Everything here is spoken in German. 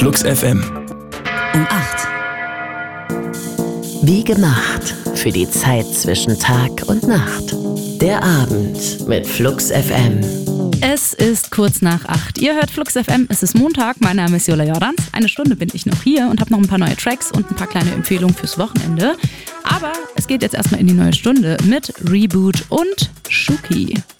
Flux FM. Um 8. Wie gemacht für die Zeit zwischen Tag und Nacht. Der Abend mit Flux FM. Es ist kurz nach 8. Ihr hört Flux FM, es ist Montag, mein Name ist Jola Jordans. Eine Stunde bin ich noch hier und habe noch ein paar neue Tracks und ein paar kleine Empfehlungen fürs Wochenende. Aber es geht jetzt erstmal in die neue Stunde mit Reboot und Shuki.